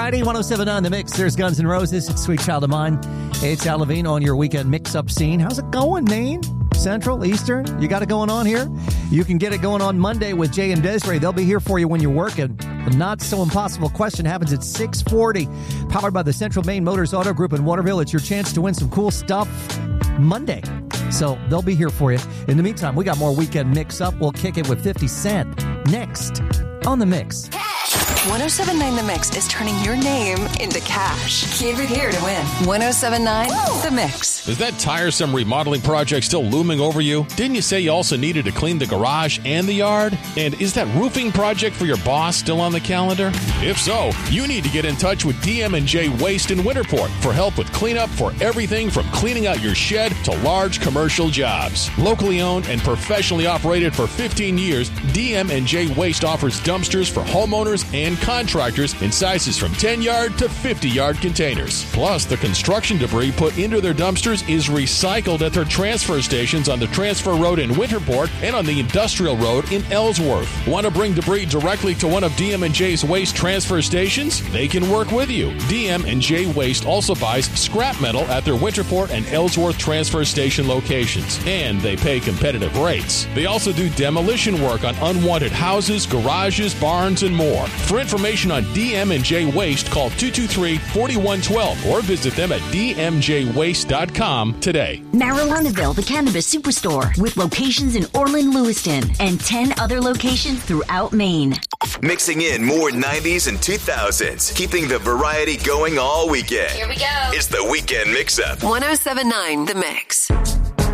Friday, 107.9 The Mix. There's Guns N' Roses. It's Sweet Child of Mine. It's Al Levine on your weekend mix-up scene. How's it going, Maine? Central, Eastern? You got it going on here? You can get it going on Monday with Jay and Desiree. They'll be here for you when you're working. The not-so-impossible question happens at 6:40. Powered by the Central Maine Motors Auto Group in Waterville. It's your chance to win some cool stuff Monday. So they'll be here for you. In the meantime, we got more weekend mix-up. We'll kick it with 50 Cent next on The Mix. 107.9 The Mix is turning your name into cash. Keep it here to win. 107.9 The Mix. Is that tiresome remodeling project still looming over you? Didn't you say you also needed to clean the garage and the yard? And is that roofing project for your boss still on the calendar? If so, you need to get in touch with DM&J Waste in Winterport for help with cleanup for everything from cleaning out your shed to large commercial jobs. Locally owned and professionally operated for 15 years, DM&J Waste offers dumpsters for homeowners and contractors in sizes from 10-yard to 50-yard containers. Plus, the construction debris put into their dumpsters is recycled at their transfer stations on the Transfer Road in Winterport and on the Industrial Road in Ellsworth. Want to bring debris directly to one of DM&J's waste transfer stations? They can work with you. DM&J Waste also buys scrap metal at their Winterport and Ellsworth transfer station locations, and they pay competitive rates. They also do demolition work on unwanted houses, garages, barns, and more. For information on DM&J Waste, call 223-4112 or visit them at dmjwaste.com today. Marijuanaville, the Cannabis Superstore, with locations in Orland, Lewiston, and 10 other locations throughout Maine. Mixing in more 90s and 2000s, keeping the variety going all weekend. Here we go. It's the Weekend Mix-Up. 107.9 The Mix.